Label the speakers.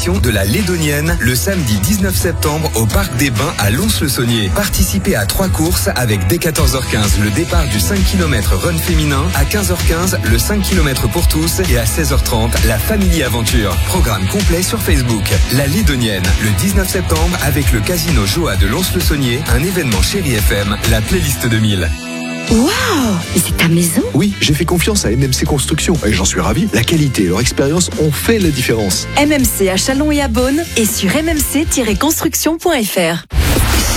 Speaker 1: l'édition de la Lédonienne le samedi 19 septembre au Parc des Bains à Lons-le-Saunier. Participez à 3 courses avec dès 14h15 le départ du 5 km run féminin, à 15h15 le 5 km pour tous et à 16h30 la Family Aventure. Programme complet sur Facebook. La Lédonienne, le 19 septembre avec le Casino Joa de Lons-le-Saunier, un événement Chéri FM, la playlist 2000.
Speaker 2: Waouh! Mais c'est ta maison?
Speaker 3: Oui, j'ai fait confiance à MMC Construction et j'en suis ravi. La qualité et leur expérience ont fait la différence.
Speaker 2: MMC à Châlons et à Beaune et sur mmc-construction.fr.